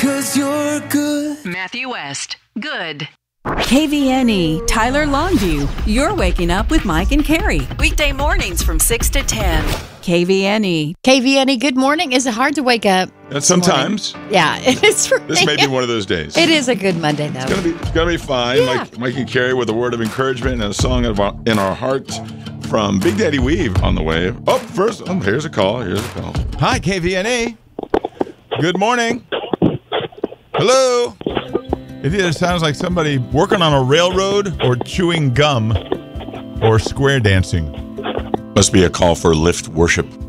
'cause you're good. Matthew West, good. KVNE, Tyler Longview. You're waking up with Mike and Carrie. Weekday mornings from 6 to 10. KVNE. KVNE, good morning. Is it hard to wake up? Sometimes. Yeah, it is for This me. may be one of those days. It is a good Monday, though. It's gonna be fine. Yeah. Mike and Carrie with a word of encouragement and a song in our hearts from Big Daddy Weave on the way. Here's a call. Hi, KVNE. Good morning. Hello. It either sounds like somebody working on a railroad or chewing gum or square dancing. Must be a call for lift worship.